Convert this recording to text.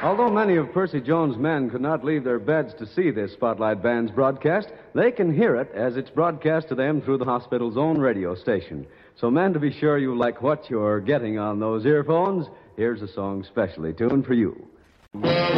Although many of Percy Jones' men could not leave their beds to see this Spotlight Band's broadcast, they can hear it as it's broadcast to them through the hospital's own radio station. So, men, to be sure you like what you're getting on those earphones, here's a song specially tuned for you.